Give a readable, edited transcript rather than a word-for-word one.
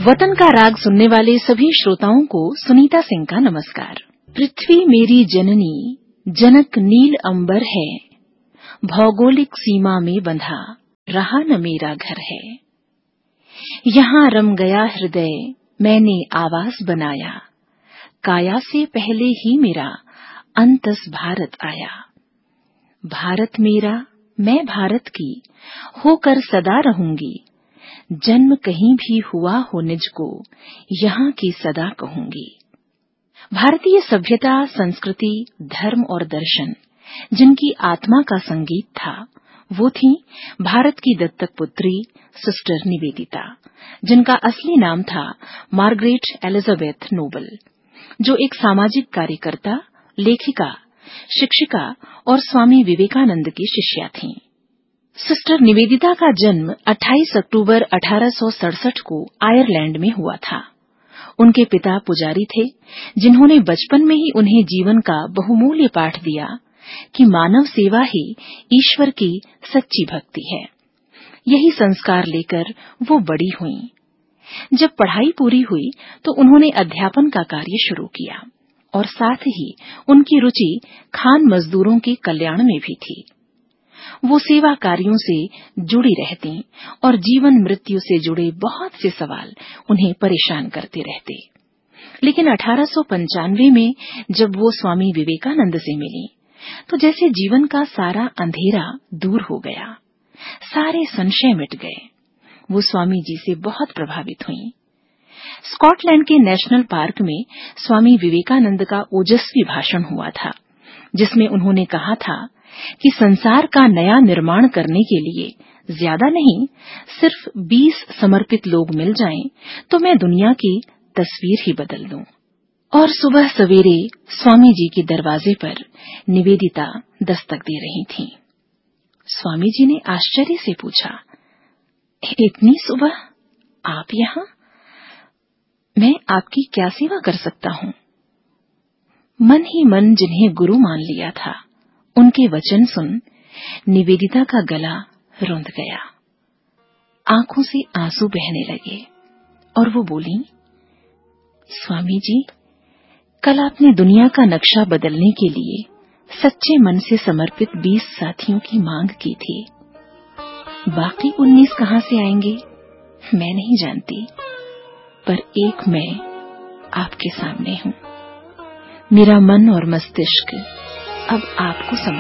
वतन का राग सुनने वाले सभी श्रोताओं को सुनीता सिंह का नमस्कार। पृथ्वी मेरी जननी, जनक नील अंबर है, भौगोलिक सीमा में बंधा रहा न मेरा घर है। यहाँ रम गया हृदय, मैंने आवास बनाया, काया से पहले ही मेरा अंतस भारत आया। भारत मेरा, मैं भारत की, होकर सदा रहूंगी, जन्म कहीं भी हुआ हो निज को, यहाँ की सदा कहूंगी। भारतीय सभ्यता, संस्कृति, धर्म और दर्शन जिनकी आत्मा का संगीत था, वो थी भारत की दत्तक पुत्री सिस्टर निवेदिता, जिनका असली नाम था मार्गरेट एलिजाबेथ नोबल, जो एक सामाजिक कार्यकर्ता, लेखिका, शिक्षिका और स्वामी विवेकानंद की शिष्या थीं। सिस्टर निवेदिता का जन्म 28 अक्टूबर 1867 को आयरलैंड में हुआ था। उनके पिता पुजारी थे, जिन्होंने बचपन में ही उन्हें जीवन का बहुमूल्य पाठ दिया कि मानव सेवा ही ईश्वर की सच्ची भक्ति है। यही संस्कार लेकर वो बड़ी हुईं। जब पढ़ाई पूरी हुई तो उन्होंने अध्यापन का कार्य शुरू किया और साथ ही उनकी रुचि खान मजदूरों के कल्याण में भी थी। वो सेवा कार्यों से जुड़ी रहती और जीवन मृत्यु से जुड़े बहुत से सवाल उन्हें परेशान करते रहते। लेकिन 1895 में जब वो स्वामी विवेकानंद से मिली तो जैसे जीवन का सारा अंधेरा दूर हो गया, सारे संशय मिट गए। वो स्वामी जी से बहुत प्रभावित हुईं। स्कॉटलैंड के नेशनल पार्क में स्वामी विवेकानंद का ओजस्वी भाषण हुआ था, जिसमें उन्होंने कहा था कि संसार का नया निर्माण करने के लिए ज्यादा नहीं, सिर्फ 20 समर्पित लोग मिल जाएं तो मैं दुनिया की तस्वीर ही बदल दूं। और सुबह सवेरे स्वामी जी के दरवाजे पर निवेदिता दस्तक दे रही थीं। स्वामी जी ने आश्चर्य से पूछा, इतनी सुबह आप यहाँ? मैं आपकी क्या सेवा कर सकता हूँ? मन ही मन जिन्हें गुरु मान लिया था, उनके वचन सुन निवेदिता का गला रुंध गया, आंखों से आंसू बहने लगे और वो बोली, स्वामी जी, कल आपने दुनिया का नक्शा बदलने के लिए सच्चे मन से समर्पित 20 साथियों की मांग की थी। बाकी 19 कहां से आएंगे मैं नहीं जानती, पर एक मैं आपके सामने हूं। मेरा मन और मस्तिष्क अब आपको समर्पित